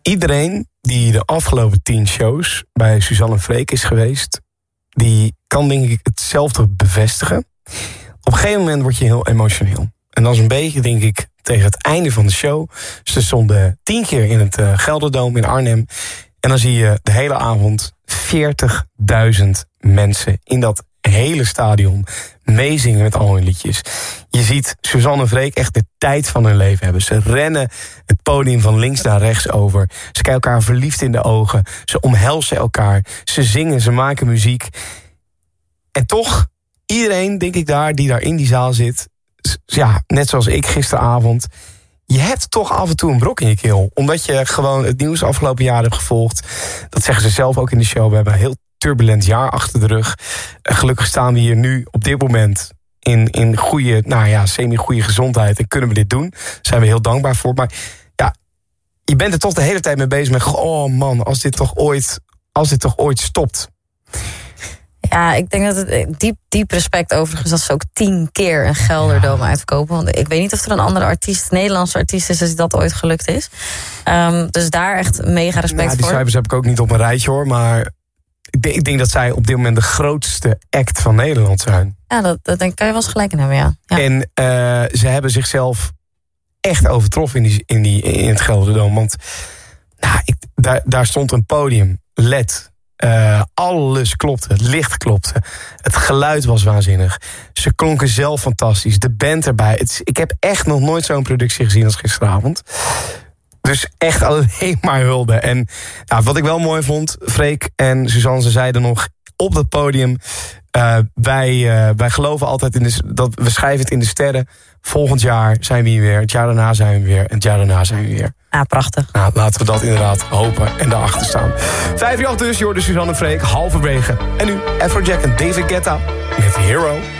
iedereen die de afgelopen 10 shows bij Suzanne Freek is geweest, die kan denk ik hetzelfde bevestigen. Op een gegeven moment word je heel emotioneel. En dat is een beetje, denk ik, tegen het einde van de show. Ze stonden 10 keer in het Gelderdoom in Arnhem. En dan zie je de hele avond 40.000 mensen in dat hele stadion meezingen met al hun liedjes. Je ziet Suzanne Freek echt de tijd van hun leven hebben. Ze rennen het podium van links naar rechts over. Ze kijken elkaar verliefd in de ogen. Ze omhelzen elkaar. Ze zingen, ze maken muziek. En toch, iedereen, denk ik die daar in die zaal zit, ja, net zoals ik gisteravond, je hebt toch af en toe een brok in je keel. Omdat je gewoon het nieuws afgelopen jaar hebt gevolgd. Dat zeggen ze zelf ook in de show. We hebben een heel turbulent jaar achter de rug. Gelukkig staan we hier nu op dit moment in goede, semi-goede gezondheid. En kunnen we dit doen. Daar zijn we heel dankbaar voor. Maar ja, je bent er toch de hele tijd mee bezig met, oh man, als dit toch ooit stopt. Ja, ik denk dat het diep respect overigens dat ze ook 10 keer een Gelderdoom uitverkopen. Want ik weet niet of er een andere Nederlandse artiest is, als dat ooit gelukt is. Dus daar echt mega respect voor. Die cijfers heb ik ook niet op een rijtje hoor, maar ik denk dat zij op dit moment de grootste act van Nederland zijn. Ja, dat kan je wel eens gelijk in hebben, ja. En ze hebben zichzelf echt overtroffen in het Gelderdoom. Want daar stond een podium, LED. Alles klopte, het licht klopte. Het geluid was waanzinnig. Ze klonken zelf fantastisch. De band erbij. Ik heb echt nog nooit zo'n productie gezien als gisteravond. Dus echt alleen maar hulde. En wat ik wel mooi vond, Freek en Suzanne, ze zeiden nog op dat podium, wij geloven altijd we schrijven het in de sterren. Volgend jaar zijn we hier weer. Het jaar daarna zijn we weer. En het jaar daarna zijn we weer. Ja, prachtig. Nou, laten we dat inderdaad hopen en daarachter staan. 5:08 dus, je hoorde Suzanne Freek, halverwege. En nu Afrojack en David Guetta met Hero.